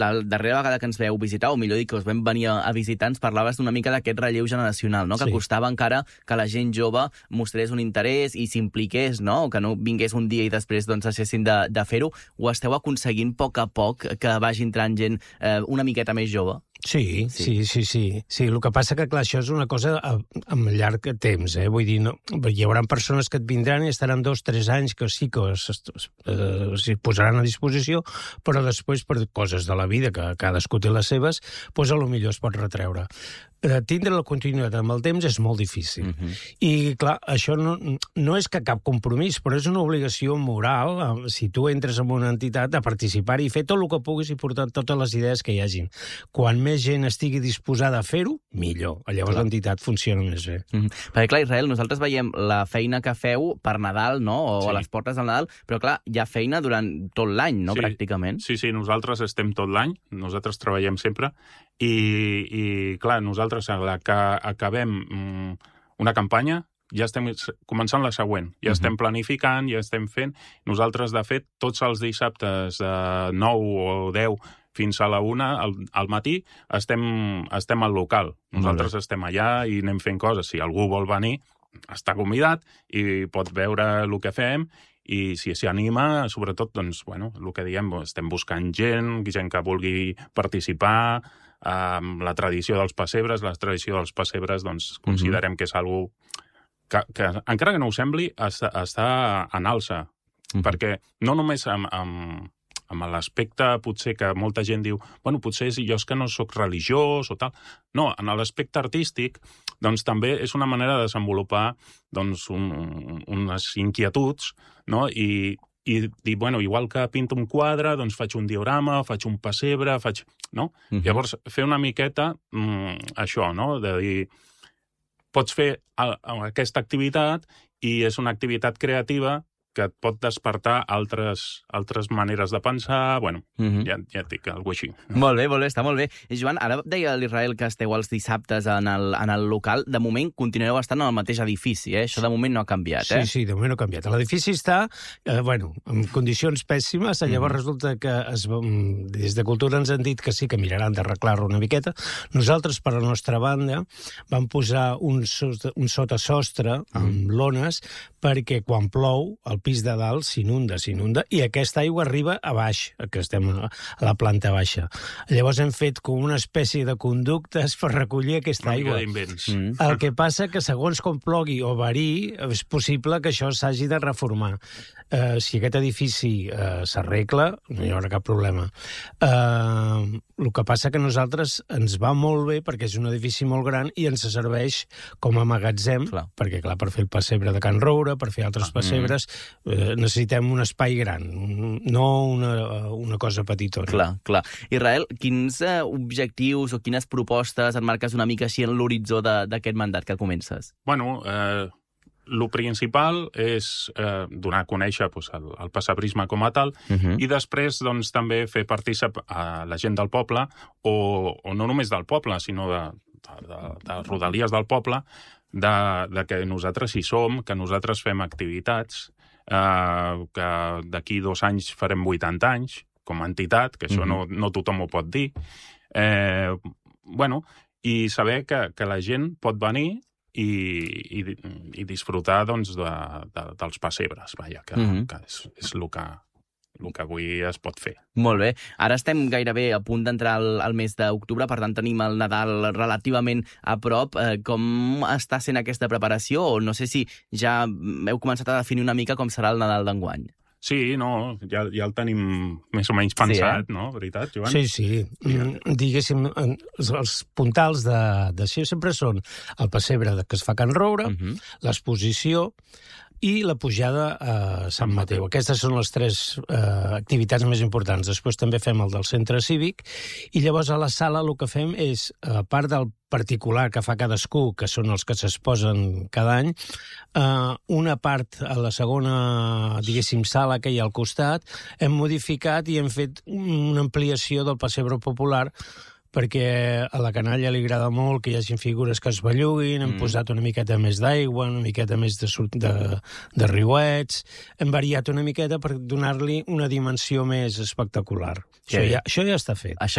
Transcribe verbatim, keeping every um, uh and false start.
la darrera vegada que ens veu visitar, o millor dir que us vam venir a visitar, ens parlaves d'una mica d'aquest relleu generacional, no? Que sí. Costava encara que la gent jove mostrés un interès i s'impliqués, no? Que no vingués un dia i després doncs, deixessin de, de fer-ho. Ho esteu aconseguint a poc a poc que vagi entrant gent eh, una miqueta més jove? Sí, sí, sí, sí, sí. El que passa que, clar, això és una cosa a, a llarg temps, eh? Vull dir, no, hi haurà persones que et vindran i estaran dos, tres anys que sí que s'hi posaran a disposició, però després, per coses de la vida, que cadascú té les seves, doncs a lo millor es pot retreure. Tindre la continuïtat amb el temps és molt difícil. Uh-huh. I, clar, això no, no és que cap compromís, però és una obligació moral, si tu entres en una entitat, a participar-hi i fer tot el que puguis i portar totes les idees que hi hagin. Quan més gent estigui disposada a fer-ho, millor. Llavors l'entitat funciona més bé. Uh-huh. Perquè, clar, Israel, nosaltres veiem la feina que feu per Nadal, no? O sí. A les portes del Nadal, però, clar, hi ha feina durant tot l'any, no? Sí. Pràcticament. Sí, sí, nosaltres estem tot l'any, nosaltres treballem sempre, i, i clar, nosaltres a la que acabem una campanya ja estem començant la següent, ja uh-huh. estem planificant, ja estem fent. Nosaltres, de fet, tots els dissabtes de nou o deu fins a la una al, al matí estem, estem al local. Nosaltres uh-huh. estem allà i anem fent coses. Si algú vol venir, està convidat i pot veure el que fem. I si s'hi anima, sobretot, doncs, bueno, el que diem, estem buscant gent, gent que vulgui participar amb la tradició dels pessebres. La tradició dels pessebres, doncs, considerem uh-huh. que és algo que, que, encara que no ho sembli, està, està en alça. Uh-huh. Perquè no només amb, amb, amb l'aspecte, potser, que molta gent diu, bueno, potser jo és que no sóc religiós o tal. No, en l'aspecte artístic, doncs també és una manera de desenvolupar doncs, un, unes inquietuds, no? I, i dir, bueno, igual que pinto un quadre, doncs faig un diorama, faig un pessebre, faig... No? Uh-huh. Llavors, fer una miqueta mm, això, no? De dir, pots fer a, a aquesta activitat i és una activitat creativa que et pot despertar altres, altres maneres de pensar. Bueno, uh-huh. ja, ja et dic, alguna així. Molt bé, molt bé, està molt bé. Joan, ara deia l'Israel que esteu els dissabtes en el, en el local. De moment continueu estant en el mateix edifici, eh? Això de moment no ha canviat, eh? Sí, sí, de moment no ha canviat. L'edifici està, eh, bueno, en condicions pèssimes. Llavors uh-huh. resulta que es, des de Cultura ens han dit que sí, que miraran d'arreglar-lo una miqueta. Nosaltres, per la nostra banda, vam posar un, un sotasostre amb uh-huh. lones perquè quan plou el pis de dalt s'inunda, s'inunda, i aquesta aigua arriba a baix, que estem a la planta baixa. Llavors hem fet com una espècie de conductes per recollir aquesta aigua. Mm. El que passa que segons com plogui o varí, és possible que això s'hagi de reformar. Uh, si aquest edifici uh, s'arregla, no hi haurà cap problema. Uh, el que passa que nosaltres ens va molt bé perquè és un edifici molt gran i ens serveix com a magatzem, clar. perquè clar, per fer el pessebre de Can Roure, per fer altres ah, pessebres, mm. uh, necessitem un espai gran, no una, una cosa petitona. Clar, clar. Israel, quins uh, objectius o quines propostes et marques una mica així en l'horitzó d'aquest mandat que comences? Bueno, eh... el principal és eh, donar a conèixer pues, el, el passebrisme com a tal uh-huh. i després doncs, també fer partícip a la gent del poble o, o no només del poble, sinó de, de, de, de rodalies del poble, de, de que nosaltres hi som, que nosaltres fem activitats, eh, que d'aquí dos anys farem vuitanta anys com a entitat, que això uh-huh. no, no tothom ho pot dir. Eh, bueno, i saber que, que la gent pot venir I, i, i disfrutar doncs, de, de, dels pessebres, vaja, que, mm-hmm. que és, és el, que, el que avui es pot fer. Molt bé. Ara estem gairebé a punt d'entrar al, al mes d'octubre, per tant tenim el Nadal relativament a prop. Eh, com està sent aquesta preparació? O no sé si ja heu començat a definir una mica com serà el Nadal d'enguany. Sí, no, ja, ja el tenim més o menys pensat, sí, eh? No? Veritat, Joan? Sí, sí. Mm, diguéssim, els puntals d'això sempre són el pessebre que es fa a Can Roure, uh-huh. l'exposició i la pujada a Sant Mateu. Aquestes són les tres eh, activitats més importants. Després també fem el del centre cívic i llavors a la sala el que fem és, a part del particular que fa cadascú, que són els que s'exposen cada any, eh, una part a la segona, diguéssim, sala que hi ha al costat, hem modificat i hem fet una ampliació del pessebre popular perquè a la canalla li agrada molt que hi hagi figures que es belluguin, hem mm. posat una miqueta més d'aigua, una miqueta més de, de, de riuets, hem variat una miqueta per donar-li una dimensió més espectacular. Això ja, això ja està fet. Això